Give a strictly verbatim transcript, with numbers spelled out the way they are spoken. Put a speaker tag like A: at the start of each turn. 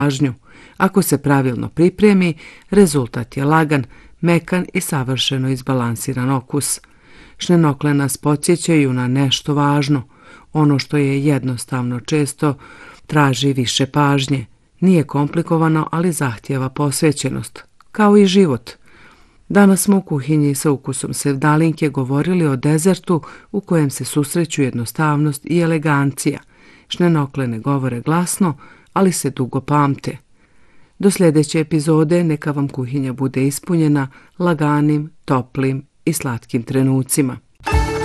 A: pažnju. Ako se pravilno pripremi, rezultat je lagan, mekan i savršeno izbalansiran okus. Šnenokle nas podsjećaju na nešto važno. Ono što je jednostavno često traži više pažnje. Nije komplikovano, ali zahtijeva posvećenost, kao i život. Danas smo u kuhinji sa ukusom sevdalinke govorili o dezertu u kojem se susreću jednostavnost i elegancija. Šnenokle ne govore glasno, ali se dugo pamte. Do sljedeće epizode neka vam kuhinja bude ispunjena laganim, toplim i slatkim trenucima.